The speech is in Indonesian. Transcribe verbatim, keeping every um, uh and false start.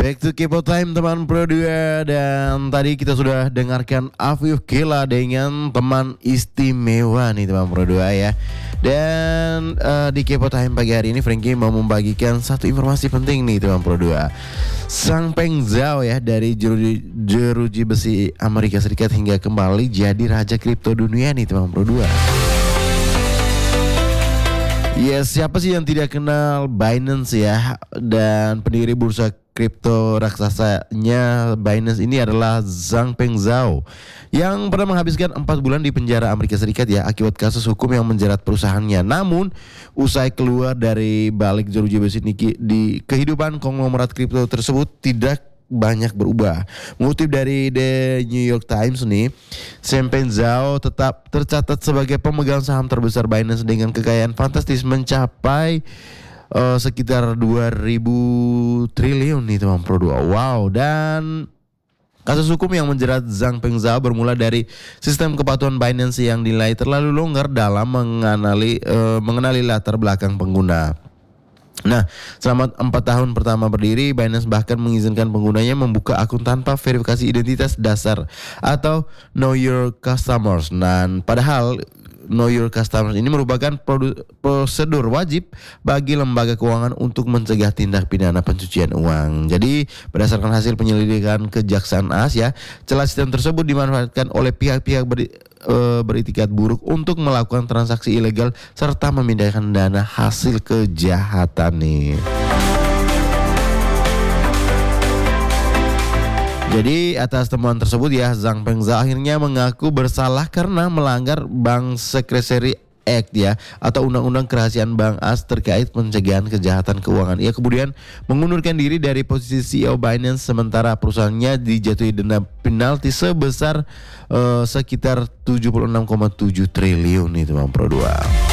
Back to Kepo Time teman Pro dua. Dan tadi kita sudah dengarkan Afif Kela dengan teman istimewa nih teman Pro dua ya. Dan uh, di Kepo Time pagi hari ini Frankie mau membagikan satu informasi penting nih teman Pro dua. Sang Peng Zhao ya dari jeruji, jeruji besi Amerika Serikat hingga kembali jadi raja kripto dunia nih teman Pro dua. Ya, siapa sih yang tidak kenal Binance ya? Dan pendiri bursa kripto raksasanya Binance ini adalah Zhang Peng Zhao yang pernah menghabiskan empat bulan di penjara Amerika Serikat ya akibat kasus hukum yang menjerat perusahaannya. Namun usai keluar dari balik jeruji besi ini, di kehidupan konglomerat kripto tersebut tidak banyak berubah. Mengutip dari The New York Times nih, Zhang Peng Zhao tetap tercatat sebagai pemegang saham terbesar Binance dengan kekayaan fantastis mencapai uh, sekitar dua ribu triliun nih teman Pro dua. Wow, dan kasus hukum yang menjerat Zhang Peng Zhao bermula dari sistem kepatuhan Binance yang dinilai terlalu longgar dalam mengenali uh, mengenali latar belakang pengguna. Nah, selama empat tahun pertama berdiri, Binance bahkan mengizinkan penggunanya membuka akun tanpa verifikasi identitas dasar atau Know Your Customers. Dan padahal Know Your Customers ini merupakan prosedur wajib bagi lembaga keuangan untuk mencegah tindak pidana pencucian uang. Jadi berdasarkan hasil penyelidikan Kejaksaan Asia, celah sistem tersebut dimanfaatkan oleh pihak-pihak ber, e, beritikat buruk untuk melakukan transaksi ilegal serta memindahkan dana hasil kejahatan nih. Jadi atas temuan tersebut ya, Zhang Peng Zhao akhirnya mengaku bersalah karena melanggar Bank Secrecy Act ya atau Undang-Undang Kerahasiaan Bank As terkait pencegahan kejahatan keuangan. Ia kemudian mengundurkan diri dari posisi C E O Binance sementara perusahaannya dijatuhi denda penalti sebesar uh, sekitar tujuh puluh enam koma tujuh triliun nih teman Pro dua.